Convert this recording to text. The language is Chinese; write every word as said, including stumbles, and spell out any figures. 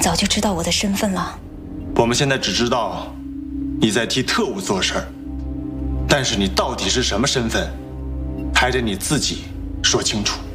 早就知道我的身份了。 我们现在只知道你在替特务做事儿，但是你到底是什么身份，还得你自己说清楚。